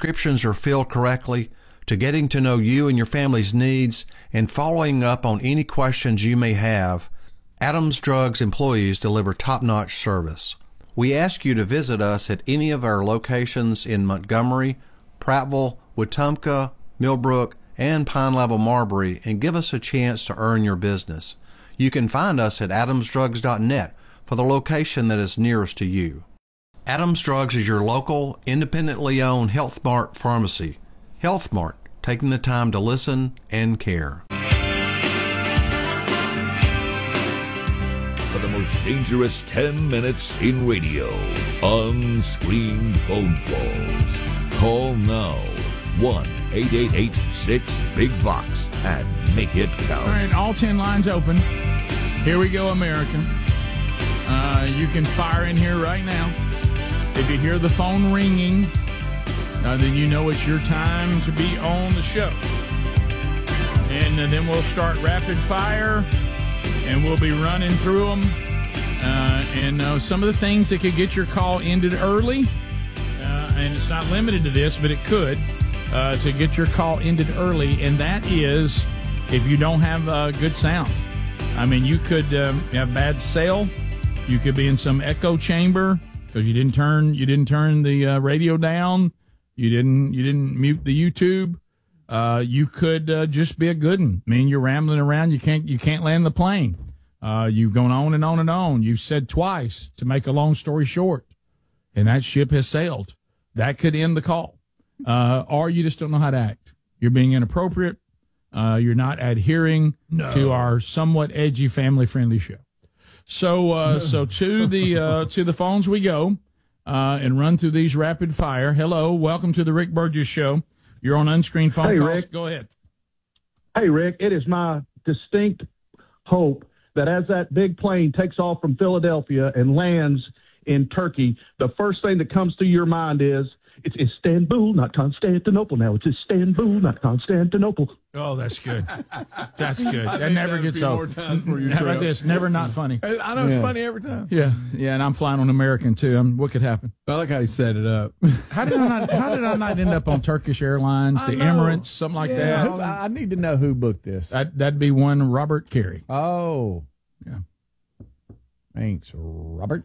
prescriptions are filled correctly, to getting to know you and your family's needs and following up on any questions you may have, Adams Drugs employees deliver top-notch service. We ask you to visit us at any of our locations in Montgomery, Prattville, Wetumpka, Millbrook, and Pine Level Marbury and give us a chance to earn your business. You can find us at adamsdrugs.net for the location that is nearest to you. Adams Drugs is your local, independently owned Health Mart pharmacy. Health Mart, taking the time to listen and care. For the most dangerous 10 minutes in radio, unscreened phone calls. Call now, 1-888-6-BIG-VOX, and make it count. All right, all 10 lines open. Here we go, America. You can fire in here right now. If you hear the phone ringing, then you know it's your time to be on the show. And then we'll start rapid fire, and we'll be running through them. And some of the things that could get your call ended early, and it's not limited to this, but it could, to get your call ended early, and that is if you don't have good sound. I mean, you could have bad cell. You could be in some echo chamber because you didn't turn the radio down. You didn't mute the YouTube. You could just be a good one. I mean, you're rambling around. You can't land the plane. You've gone on and on and on. You've said twice to make a long story short, and that ship has sailed. That could end the call. Or you just don't know how to act. You're being inappropriate. You're not adhering to our somewhat edgy, family-friendly show. So to the phones we go, and run through these rapid fire. Hello, welcome to the Rick Burgess Show. You're on unscreened phone calls. Rick. Go ahead. Hey, Rick, it is my distinct hope that as that big plane takes off from Philadelphia and lands in Turkey, the first thing that comes to your mind is, it's Istanbul, not Constantinople now. It's Istanbul, not Constantinople. Oh, that's good. That's good. That never gets old. How about this? Never not funny. I know it's funny every time. Yeah, and I'm flying on American, too. What could happen? I like how he set it up. How did I not end up on Turkish Airlines, the Emirates, something like that? I need to know who booked this. That'd be one Robert Carey. Oh. Yeah. Thanks, Robert.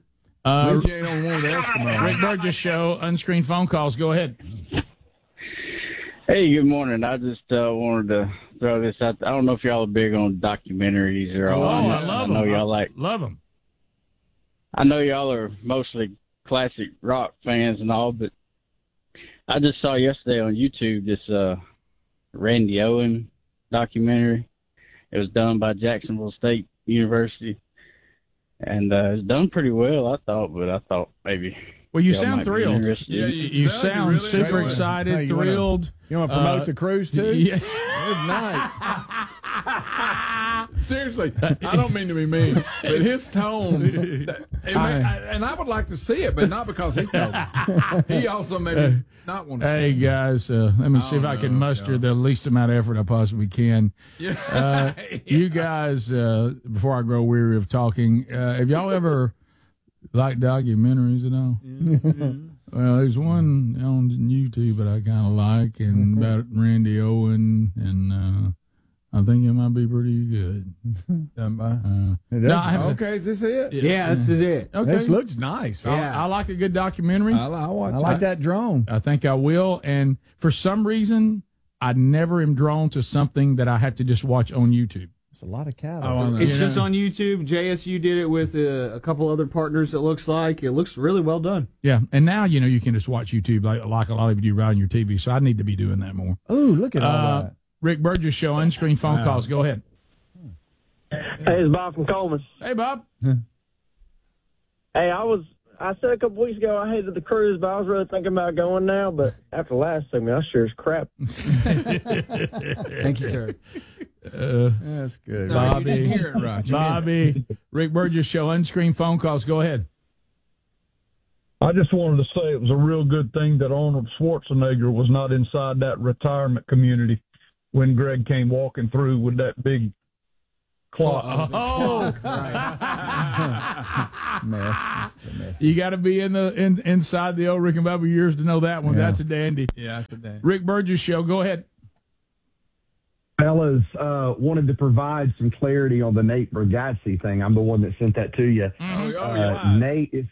Rick Burgess Show, unscreened phone calls. Go ahead. Hey, good morning. I just wanted to throw this out. I don't know if y'all are big on documentaries or all. I love them. Love them. I know y'all are mostly classic rock fans and all, but I just saw yesterday on YouTube this Randy Owen documentary. It was done by Jacksonville State University. And it's done pretty well, I thought maybe. Well, you sound thrilled. Yeah, you sound really super excited, thrilled. You want to promote the cruise, too? Yeah. Good night. Seriously, I don't mean to be mean, but his tone, and I would like to see it, but not because he told me. He also maybe not want to. Hey, guys, let me see if I can muster the least amount of effort I possibly can. Yeah. You guys, before I grow weary of talking, have y'all ever liked documentaries at all? Mm-hmm. Well, there's one on YouTube that I kind of like, and about Randy Owen, and I think it might be pretty good. Okay, is this it? Yeah, this is it. Okay. This looks nice. I like a good documentary. I like that drone. I think I will, and for some reason, I never am drawn to something that I have to just watch on YouTube. It's a lot of cattle. It's just on YouTube. JSU did it with a couple other partners, it looks like. It looks really well done. Yeah, and now, you can just watch YouTube like a lot of you do right on your TV, so I need to be doing that more. Oh, look at all that. Rick Burgess Show, unscreened phone calls. Go ahead. Hey, it's Bob from Coleman. Hey, Bob. Hey, I said a couple weeks ago I hated the cruise, but I was really thinking about going now. But after last segment, I sure as crap. Thank you, sir. That's good. Bobby. You didn't hear it right. Bobby. Rick Burgess Show, unscreened phone calls. Go ahead. I just wanted to say it was a real good thing that Arnold Schwarzenegger was not inside that retirement community when Greg came walking through with that big clock. Oh, Mess. you got to be inside the old Rick and Bubba years to know that one. Yeah. That's a dandy. Yeah, that's a dandy. Rick Burgess Show. Go ahead. Fellas, wanted to provide some clarity on the Nate Bargatze thing. I'm the one that sent that to you. Nate is.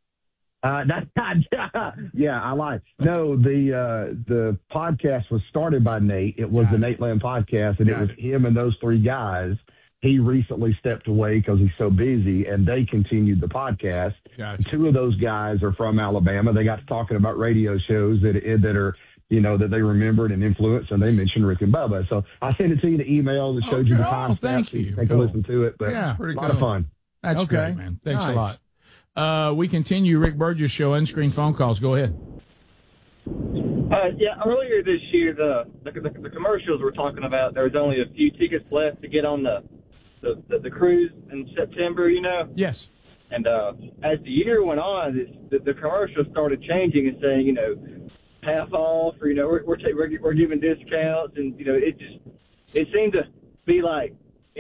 Yeah, I lied. No, the podcast was started by Nate. It was the Nate Land podcast, and it was him and those three guys. He recently stepped away because he's so busy, and they continued the podcast. Gotcha. Two of those guys are from Alabama. They got to talking about radio shows that are, that they remembered and influenced, and they mentioned Rick and Bubba. So I sent it to you the email that showed you the timestamp. Thank so you. Take a listen to it, but Yeah. a lot of fun. That's great, man. Thanks a lot. We continue Rick Burgess Show, unscreened phone calls. Go ahead. Yeah, earlier this year, the commercials were talking about there was only a few tickets left to get on the cruise in September, Yes. And as the year went on, the commercials started changing and saying, half off, or we're giving discounts, and it seemed to be like,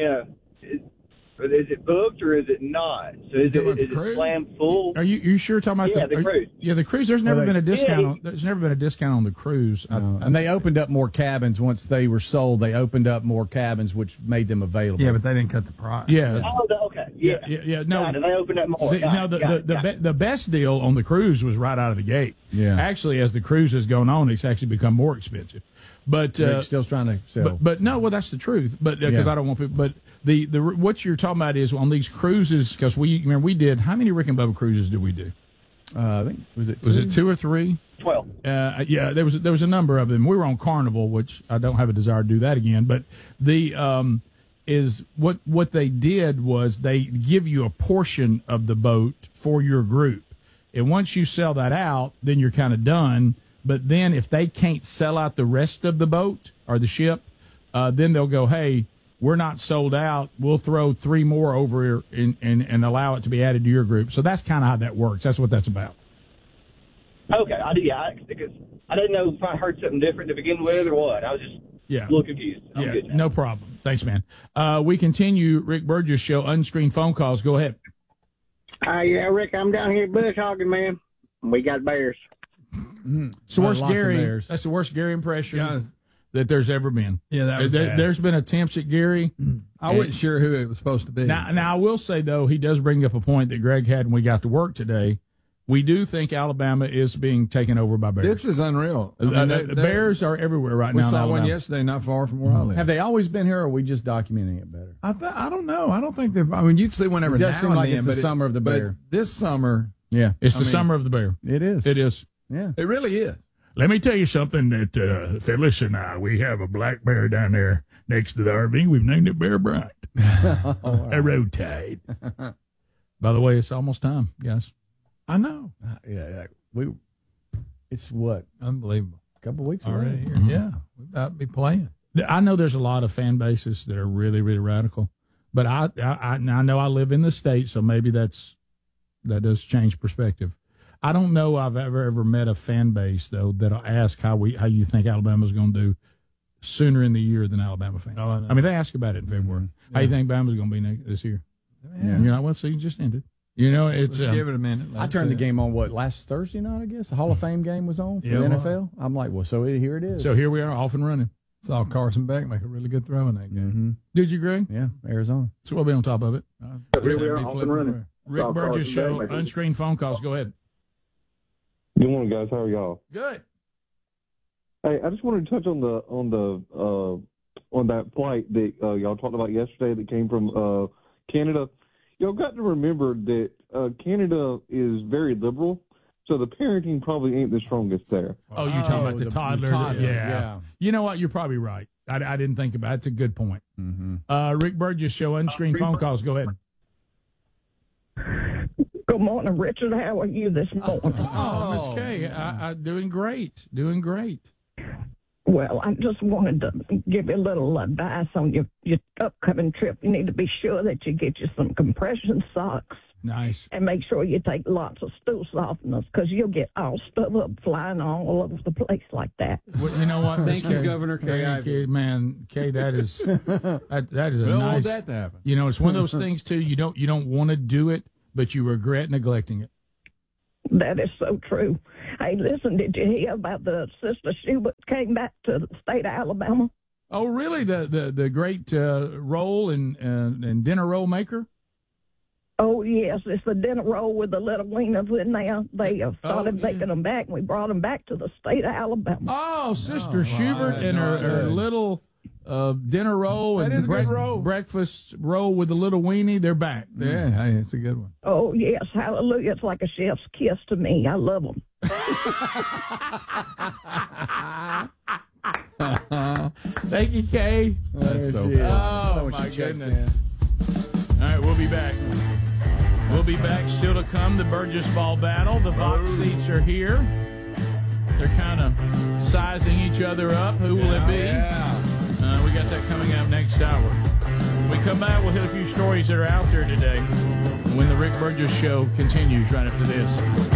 is it booked or is it not? So is it slammed full? Are you sure talking about the cruise? The cruise. There's never been a discount. There's never been a discount on the cruise. And they opened up more cabins once they were sold. They opened up more cabins, which made them available. Yeah, but they didn't cut the price. Yeah. Oh, okay. Yeah. No, they opened up more. The best deal on the cruise was right out of the gate. Yeah. Actually, as the cruise has gone on, it's actually become more expensive. But Rick's still trying to sell. But no, well, that's the truth. But because I don't want people. But the what you're talking about is on these cruises, because we did how many Rick and Bubba cruises did we do? I think was it 2 or 3? 12. Yeah, there was a number of them. We were on Carnival, which I don't have a desire to do that again. But the is what they did was they give you a portion of the boat for your group, and once you sell that out, then you're kind of done. But then if they can't sell out the rest of the boat or the ship, then they'll go, hey, we're not sold out. We'll throw 3 more over here and allow it to be added to your group. So that's kind of how that works. That's what that's about. Okay, because I didn't know if I heard something different to begin with or what. I was just a little confused. I'm good now. No problem. Thanks, man. We continue Rick Burgess Show, unscreened phone calls. Go ahead. Yeah, Rick, I'm down here bush hogging, man. We got bears. So worst Gary. That's the worst Gary impression that there's ever been. Yeah, there's been attempts at Gary. I wasn't sure who it was supposed to be. Now I will say though, he does bring up a point that Greg had when we got to work today. We do think Alabama is being taken over by bears. This is unreal. The bears are everywhere right now. We saw one yesterday, not far from where I live. Have they always been here, or are we just documenting it better? I don't know. I don't think they've. I mean, you'd see one every It now does seem and like then, it's but the summer of the bear. But this summer, it's the summer of the bear. It is. It is. Yeah, it really is. Let me tell you something that Phyllis and I, we have a black bear down there next to the RV. We've named it Bear Bryant. A road tide. By the way, it's almost time, guys. I know. It's what? Unbelievable. A couple of weeks already away. here. Yeah, we're about to be playing. I know there's a lot of fan bases that are really, really radical, but I know I live in the state, so maybe that does change perspective. I don't know I've ever met a fan base though that'll ask how you think Alabama's going to do sooner in the year than Alabama fans. Oh, I mean, they ask about it in February. How you think Bama's going to be this year? Yeah. And you're like, well, season just ended. It's Let's give it a minute. I turned the game on last Thursday night, I guess. The Hall of Fame game was on for the NFL. I'm like, well, so here it is. So here we are, off and running. Saw Carson Beck make a really good throw in that game. Mm-hmm. Did you, Greg? Yeah, Arizona. So we'll be on top of it. Here we are, off and running. Rick Burgess Show, unscreened phone calls. Go ahead. Good morning, guys. How are y'all? Good. Hey, I just wanted to touch on that flight that y'all talked about yesterday that came from Canada. Y'all got to remember that Canada is very liberal, so the parenting probably ain't the strongest there. Oh, you're talking about the toddler? Yeah. You know what? You're probably right. I didn't think about it. That's a good point. Mm-hmm. Rick Burgess Show, unscreened phone calls. Go ahead. Good morning, Richard. How are you this morning? Oh, Miss Kay, doing great. Doing great. Well, I just wanted to give you a little advice on your upcoming trip. You need to be sure that you get you some compression socks. Nice. And make sure you take lots of stool softeners because you'll get all stuff up flying all over the place like that. Well, you know what? Thank you, Governor Kay. Man, Kay, that is that is a We don't nice. want that to happen. You know, it's one of those things too. You don't want to do it, but you regret neglecting it. That is so true. Hey, listen, did you hear about the Sister Schubert came back to the state of Alabama? Oh, really? The great roll and dinner roll maker? Oh, yes. It's the dinner roll with the little wieners in there. They started making them back, and we brought them back to the state of Alabama. Oh, Sister Schubert and her little dinner roll That and is a good roll. breakfast roll with the little weenie. They're back. Yeah, hey, it's a good one. Oh, yes. Hallelujah. It's like a chef's kiss to me. I love them. Thank you, Kay. That's so Oh, funny. my goodness. All right, we'll be back. We'll be back. Still to come, the Burgess Ball battle. The box seats are here. They're kind of sizing each other up. Who will it be? Yeah. We got that coming up next hour. When we come back, we'll hit a few stories that are out there today when the Rick Burgess Show continues right after this.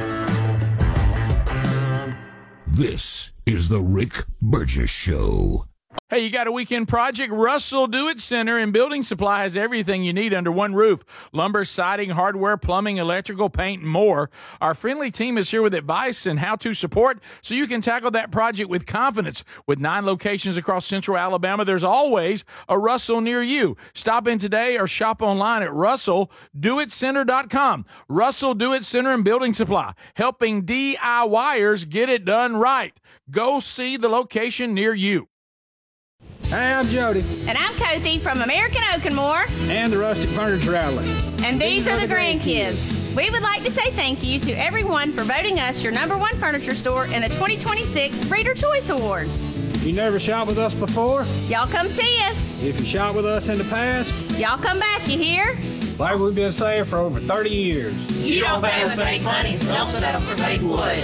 This is the Rick Burgess Show. Hey, you got a weekend project? Russell Do-It Center and Building Supply has everything you need under one roof. Lumber, siding, hardware, plumbing, electrical, paint, and more. Our friendly team is here with advice and how-to support so you can tackle that project with confidence. With 9 locations across central Alabama, there's always a Russell near you. Stop in today or shop online at RussellDoItCenter.com. Russell Do-It Center and Building Supply, helping DIYers get it done right. Go see the location near you. Hey, I'm Jody. And I'm Kathy from American Oak and More. And the Rustic Furniture Outlet. And these are the grandkids. We would like to say thank you to everyone for voting us your #1 furniture store in the 2026 Reader Choice Awards. You never shopped with us before? Y'all come see us. If you shopped with us in the past? Y'all come back, you hear? Like we've been saying for over 30 years. You don't pay with fake money, so don't settle for fake wood.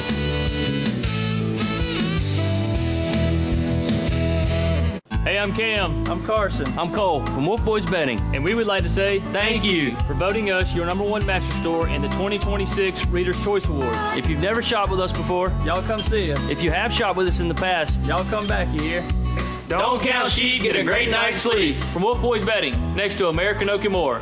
Hey, I'm Cam. I'm Carson. I'm Cole from Wolf Boys Betting, and we would like to say thank you for voting us your #1 mattress store in the 2026 Reader's Choice Awards. If you've never shopped with us before, y'all come see us. If you have shopped with us in the past, y'all come back, you hear? Don't count sheep, get a great night's sleep. From Wolf Boys Betting, next to American Oak and More.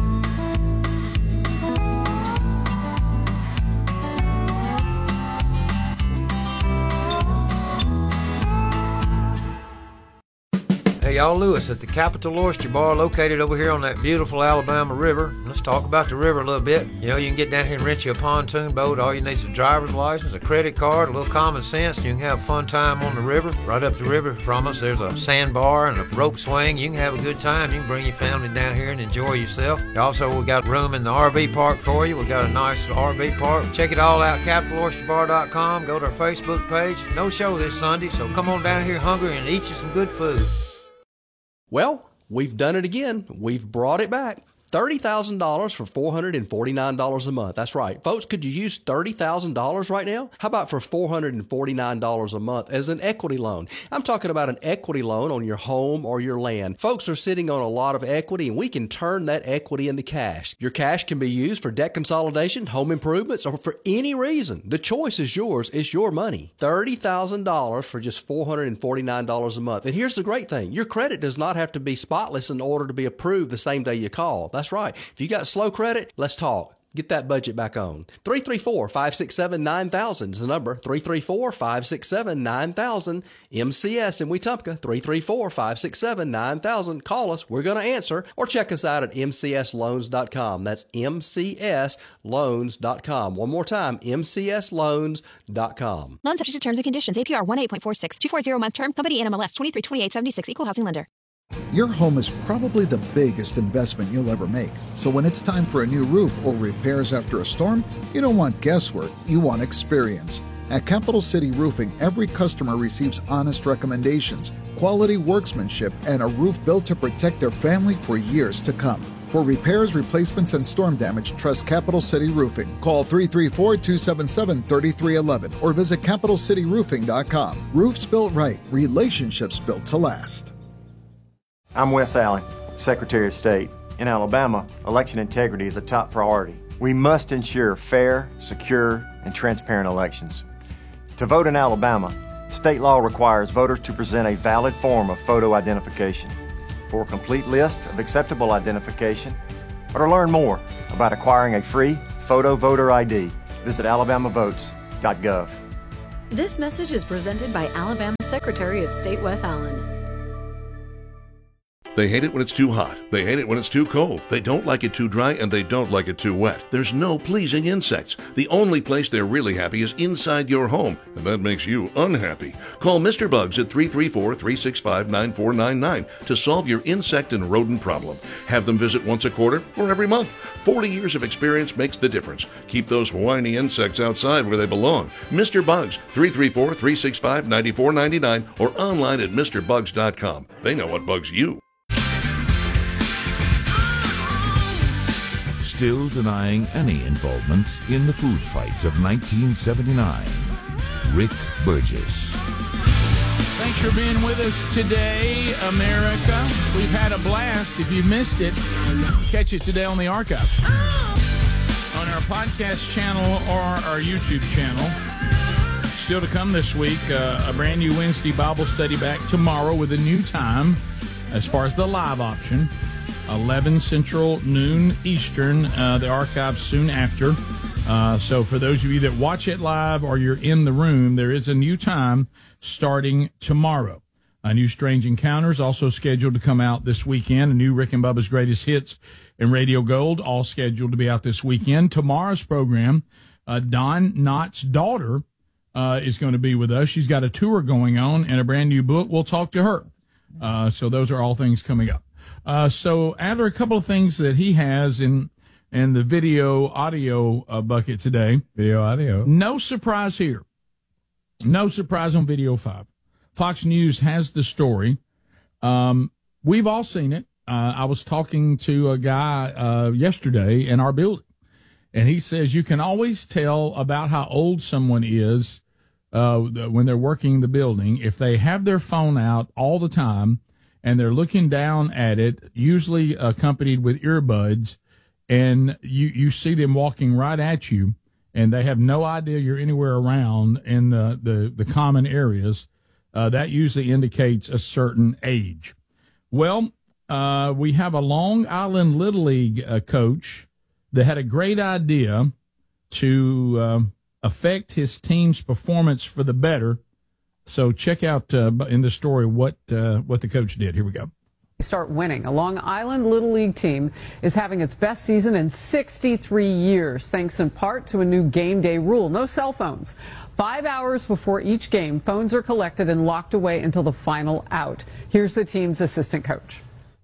Hey, y'all, Lewis at the Capital Oyster Bar located over here on that beautiful Alabama River. Let's talk about the river a little bit. You know, you can get down here and rent you a pontoon boat. All you need is a driver's license, a credit card, a little common sense, and you can have a fun time on the river. Right up the river from us, there's a sandbar and a rope swing. You can have a good time. You can bring your family down here and enjoy yourself. Also, we got room in the RV park for you. We got a nice RV park. Check it all out, CapitalOysterBar.com. Go to our Facebook page. No show this Sunday, so come on down here hungry and eat you some good food. Well, we've done it again. We've brought it back. $30,000 for $449 a month. That's right. Folks, could you use $30,000 right now? How about for $449 a month as an equity loan? I'm talking about an equity loan on your home or your land. Folks are sitting on a lot of equity, and we can turn that equity into cash. Your cash can be used for debt consolidation, home improvements, or for any reason. The choice is yours. It's your money. $30,000 for just $449 a month. And here's the great thing. Your credit does not have to be spotless in order to be approved the same day you call. That's right. If you got slow credit, let's talk. Get that budget back on. 334-567-9000 is the number. 334-567-9000. MCS in Wetumpka. 334-567-9000. Call us. We're going to answer. Or check us out at mcsloans.com. That's mcsloans.com. One more time, mcsloans.com. Loan subject to terms and conditions. APR 1.8.46. 240-month term. Company NMLS 232876. Equal housing lender. Your home is probably the biggest investment you'll ever make. So when it's time for a new roof or repairs after a storm, you don't want guesswork, you want experience. At Capital City Roofing, every customer receives honest recommendations, quality workmanship, and a roof built to protect their family for years to come. For repairs, replacements, and storm damage, trust Capital City Roofing. Call 334-277-3311 or visit CapitalCityRoofing.com. Roofs built right, relationships built to last. I'm Wes Allen, Secretary of State. In Alabama, election integrity is a top priority. We must ensure fair, secure, and transparent elections. To vote in Alabama, state law requires voters to present a valid form of photo identification. For a complete list of acceptable identification, or to learn more about acquiring a free photo voter ID, visit alabamavotes.gov. This message is presented by Alabama Secretary of State Wes Allen. They hate it when it's too hot. They hate it when it's too cold. They don't like it too dry, and they don't like it too wet. There's no pleasing insects. The only place they're really happy is inside your home, and that makes you unhappy. Call Mr. Bugs at 334-365-9499 to solve your insect and rodent problem. Have them visit once a quarter or every month. 40 years of experience makes the difference. Keep those whiny insects outside where they belong. Mr. Bugs, 334-365-9499 or online at MrBugs.com. They know what bugs you. Still denying any involvement in the food fight of 1979, Rick Burgess. Thanks for being with us today, America. We've had a blast. If you missed it, catch it today on the archive, on our podcast channel or our YouTube channel. Still to come this week, a brand new Wednesday Bible study back tomorrow with a new time as far as the live option. 11 Central, noon Eastern, the archives soon after. So for those of you that watch it live or you're in the room, there is a new time starting tomorrow. A new Strange Encounters also scheduled to come out this weekend. A new Rick and Bubba's Greatest Hits and Radio Gold all scheduled to be out this weekend. Tomorrow's program, Don Knott's daughter is going to be with us. She's got a tour going on and a brand new book. We'll talk to her. So those are all things coming up. So Adler, a couple of things that he has in the video audio bucket today. Video audio. No surprise here. No surprise on Video 5. Fox News has the story. We've all seen it. I was talking to a guy yesterday in our building, and he says you can always tell about how old someone is when they're working the building if they have their phone out all the time and they're looking down at it, usually accompanied with earbuds, and you see them walking right at you, and they have no idea you're anywhere around in the common areas. That usually indicates a certain age. Well, we have a Long Island Little League coach that had a great idea to affect his team's performance for the better. So check out in the story what the coach did. Here we go. Start winning. A Long Island Little League team is having its best season in 63 years, thanks in part to a new game day rule. No cell phones. 5 hours before each game, phones are collected and locked away until the final out. Here's the team's assistant coach.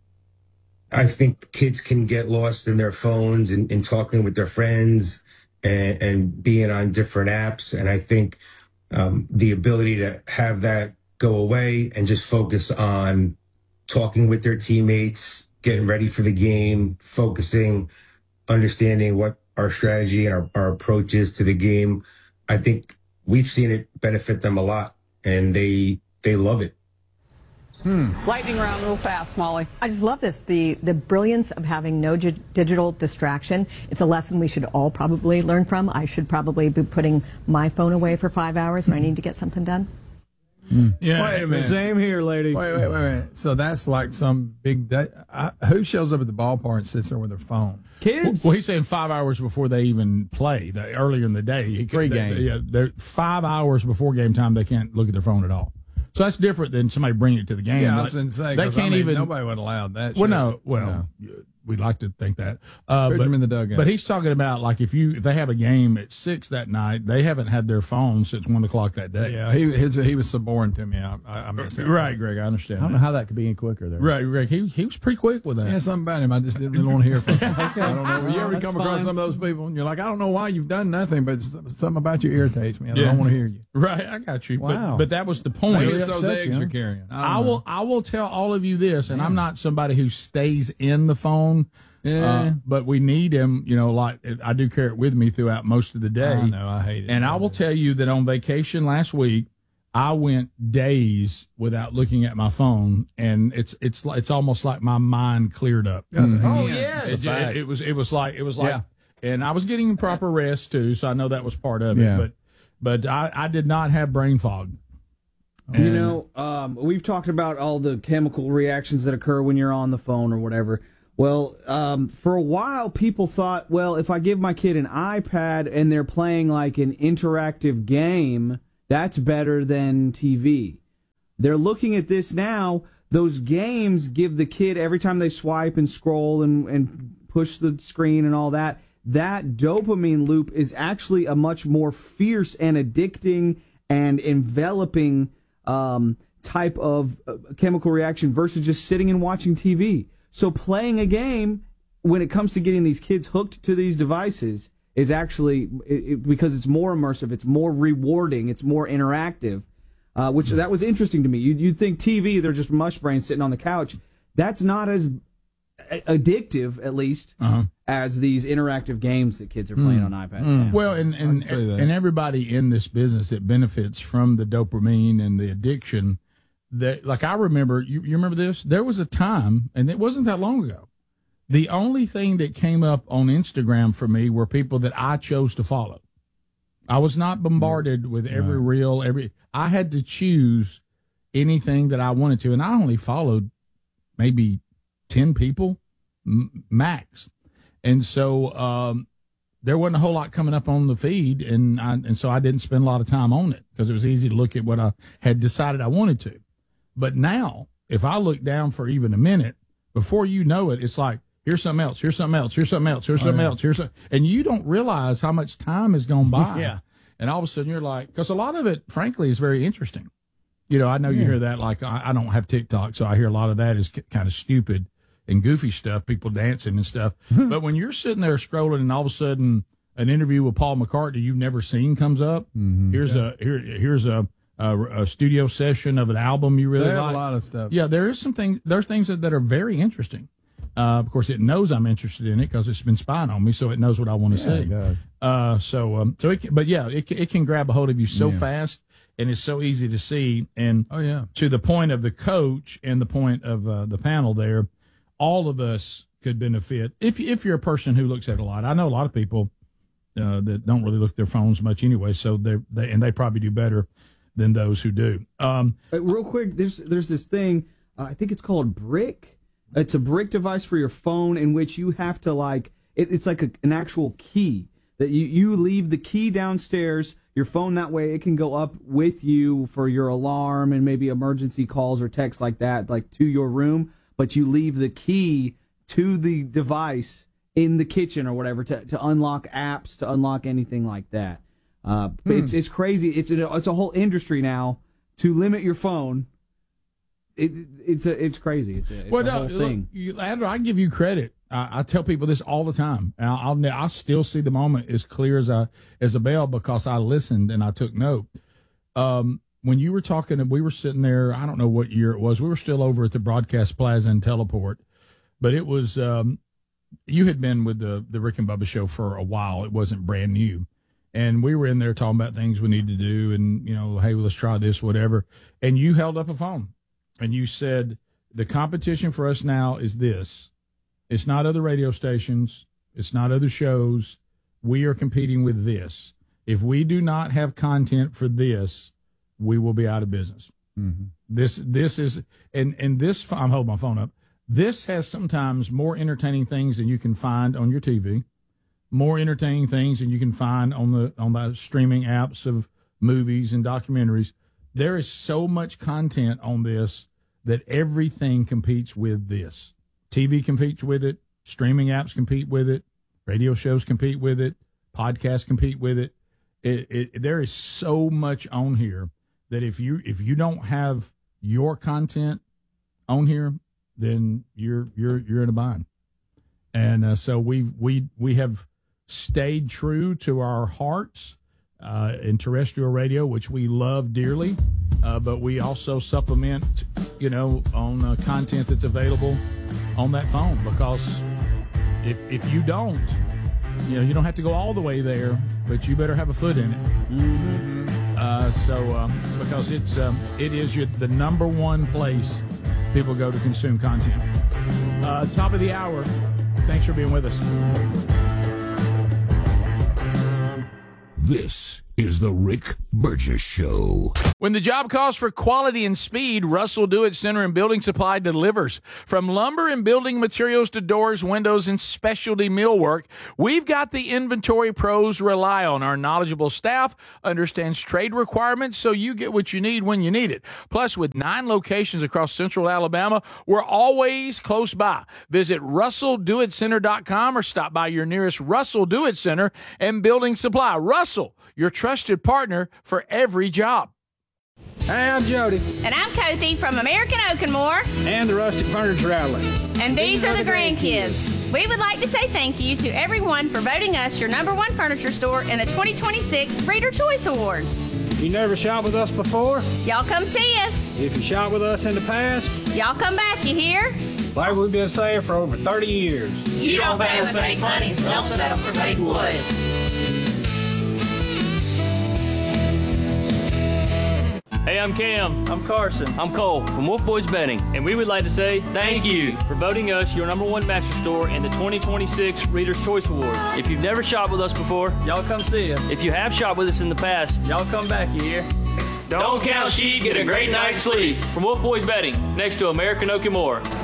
I think kids can get lost in their phones and talking with their friends and being on different apps. And I think the ability to have that go away and just focus on talking with their teammates, getting ready for the game, focusing, understanding what our strategy and our approach is to the game. I think we've seen it benefit them a lot, and they love it. Lightning round real fast, Molly. I just love this, the brilliance of having no digital distraction. It's a lesson we should all probably learn from. I should probably be putting my phone away for 5 hours when I need to get something done. Yeah, wait a minute. Same here, lady. Wait. So that's like some big day. Who shows up at the ballpark and sits there with their phone? Kids. Well, he's saying 5 hours before they even play. Earlier in the day, Pre-game. They're 5 hours before game time. They can't look at their phone at all. So that's different than somebody bringing it to the game. Yeah, I was going to say, they can't even. Nobody would allow that. Well, we'd like to think that. Put them in the dugout. But he's talking about like if they have a game at 6 that night, they haven't had their phone since 1 o'clock that day. Yeah, he was so boring to me. I missed it. Right, Greg, I understand. I don't know how that could be any quicker there. Right, Greg, he was pretty quick with that. Yeah, something about him. I just didn't want to hear from him. Okay. I don't know. You ever come across some of those people and you're like, I don't know why you've done nothing, but something about you irritates me. I don't want to hear you. Right, I got you. Wow. But that was the point. Maybe it's those eggs you're carrying. I will tell all of you this, and I'm not somebody who stays in the phone But we need him, like I do carry it with me throughout most of the day. I know, I hate it. And I will tell you that on vacation last week, I went days without looking at my phone, and it's almost like my mind cleared up. Oh yeah, It was like, and I was getting proper rest too, so I know that was part of it. But I did not have brain fog. And, we've talked about all the chemical reactions that occur when you're on the phone or whatever. Well, for a while, people thought, well, if I give my kid an iPad and they're playing like an interactive game, that's better than TV. They're looking at this now. Those games give the kid, every time they swipe and scroll and push the screen and all that, that dopamine loop is actually a much more fierce and addicting and enveloping type of chemical reaction versus just sitting and watching TV. So playing a game, when it comes to getting these kids hooked to these devices, is actually, because it's more immersive, it's more rewarding, it's more interactive, which that was interesting to me. You'd think TV, they're just mush brains sitting on the couch. That's not as addictive, at least, as these interactive games that kids are playing on iPads now. Well, and everybody in this business that benefits from the dopamine and the addiction, that, like, I remember, you remember this? There was a time, and it wasn't that long ago, the only thing that came up on Instagram for me were people that I chose to follow. I was not bombarded with every reel, I had to choose anything that I wanted to, and I only followed maybe 10 people max. And so there wasn't a whole lot coming up on the feed, and so I didn't spend a lot of time on it because it was easy to look at what I had decided I wanted to. But now, if I look down for even a minute, before you know it, it's like, here's something else, here's something else, here's something else, here's something else, and you don't realize how much time has gone by. Yeah. And all of a sudden you're like, because a lot of it, frankly, is very interesting. I know you hear that, like, I don't have TikTok, so I hear a lot of that is kind of stupid and goofy stuff, people dancing and stuff. But when you're sitting there scrolling and all of a sudden an interview with Paul McCartney you've never seen comes up, here's a studio session of an album you really like. A lot of stuff. Yeah, there's things that are very interesting. Of course, it knows I'm interested in it because it's been spying on me, so it knows what I want to see. It does. It can grab a hold of you so fast, and it's so easy to see. And to the point of the coach and the point of the panel there, all of us could benefit if you're a person who looks at it a lot. I know a lot of people that don't really look at their phones much anyway, so they probably do better than those who do. Real quick, there's this thing, I think it's called Brick. It's a Brick device for your phone in which you have to it's like an actual key that you leave the key downstairs, your phone, that way it can go up with you for your alarm and maybe emergency calls or texts like that, like to your room, but you leave the key to the device in the kitchen or whatever to unlock apps, to unlock anything like that. It's crazy. It's a whole industry now to limit your phone. It's crazy. It's a whole thing. Adler, I give you credit. I tell people this all the time, and I still see the moment as clear as a bell because I listened and I took note. When you were talking, and we were sitting there, I don't know what year it was. We were still over at the Broadcast Plaza and Teleport, but it was you had been with the Rick and Bubba show for a while. It wasn't brand new. And we were in there talking about things we need to do and, hey, well, let's try this, whatever. And you held up a phone and you said, the competition for us now is this. It's not other radio stations. It's not other shows. We are competing with this. If we do not have content for this, we will be out of business. Mm-hmm. This is, and this, I'm holding my phone up. This has sometimes more entertaining things than you can find on your TV. More entertaining things than you can find on the streaming apps of movies and documentaries. There is so much content on this that everything competes with this. TV competes with it. Streaming apps compete with it. Radio shows compete with it. Podcasts compete with it. There is so much on here that if you don't have your content on here, then you're in a bind. And so we have stayed true to our hearts in terrestrial radio, which we love dearly, but we also supplement, on content that's available on that phone because if you don't, you don't have to go all the way there, but you better have a foot in it. Mm-hmm. Because it is the number one place people go to consume content. Top of the hour. Thanks for being with us. This is the Rick Burgess Show. When the job calls for quality and speed, Russell Do-It Center and Building Supply delivers. From lumber and building materials to doors, windows, and specialty millwork, we've got the inventory pros rely on. Our knowledgeable staff understands trade requirements, so you get what you need when you need it. Plus, with 9 locations across central Alabama, we're always close by. Visit RussellDoItCenter.com or stop by your nearest Russell Do-It Center and Building Supply. Russell, your trusted partner for every job. Hey, I'm Jody. And I'm Kathy from American Oak and More. And the Rustic Furniture Outlet. And these are the grandkids. We would like to say thank you to everyone for voting us your number one furniture store in the 2026 Reader Choice Awards. You never shopped with us before? Y'all come see us. If you shopped with us in the past? Y'all come back, you hear? Like we've been saying for over 30 years. You don't pay with fake money, so don't settle for fake wood. Hey, I'm Cam. I'm Carson. I'm Cole from Wolf Boys Betting, and we would like to say thank you for voting us your number one mattress store in the 2026 Reader's Choice Awards. If you've never shopped with us before, y'all come see us. If you have shopped with us in the past, y'all come back, you hear? Don't count sheep, get a great night's sleep. From Wolf Boys Betting, next to American Oak and More.